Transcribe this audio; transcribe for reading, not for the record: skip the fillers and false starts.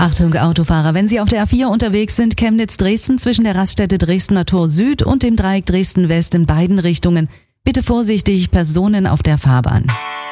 Achtung Autofahrer, wenn Sie auf der A4 unterwegs sind, Chemnitz-Dresden zwischen der Raststätte Dresdner Tor Süd und dem Dreieck Dresden-West in beiden Richtungen. Bitte vorsichtig, Personen auf der Fahrbahn.